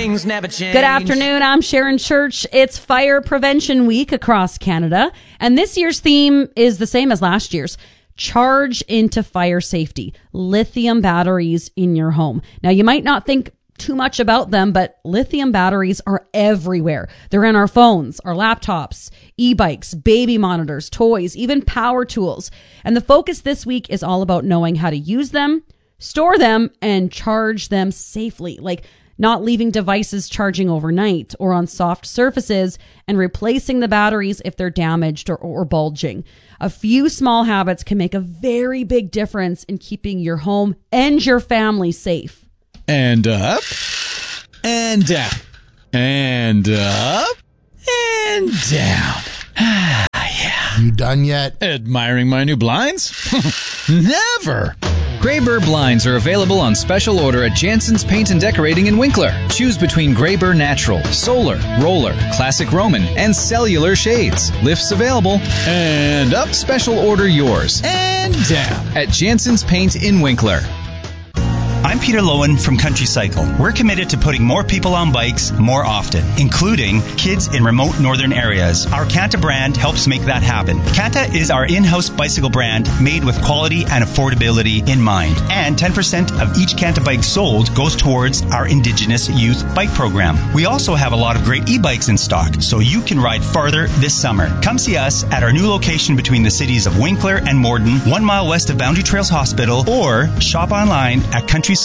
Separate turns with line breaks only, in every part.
things never change.
Good afternoon, I'm Sharon Church. It's Fire Prevention Week across Canada, and this year's theme is the same as last year's. Charge into fire safety. Lithium batteries in your home. Now, you might not think too much about them, but lithium batteries are everywhere. They're in our phones, our laptops, e-bikes, baby monitors, toys, even power tools. And the focus this week is all about knowing how to use them, store them, and charge them safely. Like not leaving devices charging overnight or on soft surfaces and replacing the batteries if they're damaged or bulging. A few small habits can make a very big difference in keeping your home and your family safe.
And up, and down, and up, and down. Yeah.
You done yet?
Admiring my new blinds? Never!
Graybur blinds are available on special order at Jansen's Paint and Decorating in Winkler. Choose between Graybur Natural, Solar, Roller, Classic Roman, and Cellular shades. Lifts available.
And up.
Special order yours.
And down.
At Jansen's Paint in Winkler.
I'm Peter Lowen from Country Cycle. We're committed to putting more people on bikes more often, including kids in remote northern areas. Our Kanta brand helps make that happen. Kanta is our in-house bicycle brand made with quality and affordability in mind. And 10% of each Kanta bike sold goes towards our Indigenous Youth Bike Program. We also have a lot of great e-bikes in stock, so you can ride farther this summer. Come see us at our new location between the cities of Winkler and Morden, 1 mile west of Boundary Trails Hospital, or shop online at countrycycle.ca.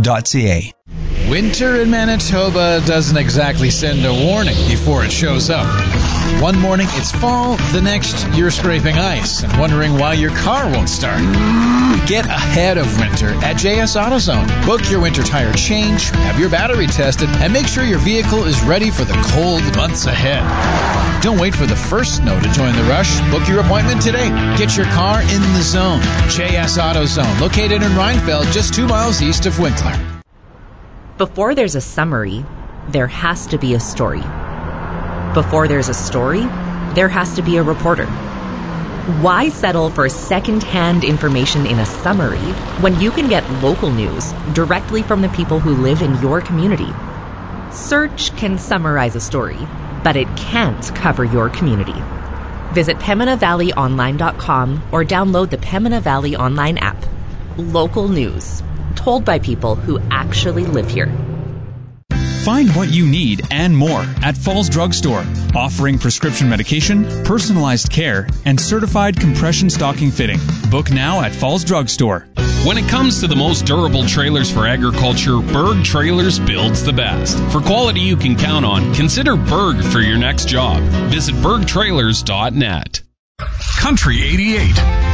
Winter in Manitoba doesn't exactly send a warning before it shows up. One morning it's fall, the next you're scraping ice and wondering why your car won't start. Get ahead of winter at JS AutoZone. Book your winter tire change, have your battery tested, and make sure your vehicle is ready for the cold months ahead. Don't wait for the first snow to join the rush. Book your appointment today. Get your car in the zone. JS AutoZone, located in Rhinefeld, just 2 miles east of Winkler.
Before there's a summary, there has to be a story. Before there's a story, there has to be a reporter. Why settle for second-hand information in a summary when you can get local news directly from the people who live in your community? Search can summarize a story, but it can't cover your community. Visit PembinaValleyOnline.com or download the Pembina Valley Online app. Local news, told by people who actually live here.
Find what you need and more at Falls Drug Store, offering prescription medication, personalized care, and certified compression stocking fitting. Book now at Falls Drug Store.
When it comes to the most durable trailers for agriculture, Berg Trailers builds the best. For quality you can count on, consider Berg for your next job. Visit bergtrailers.net.
Country 88.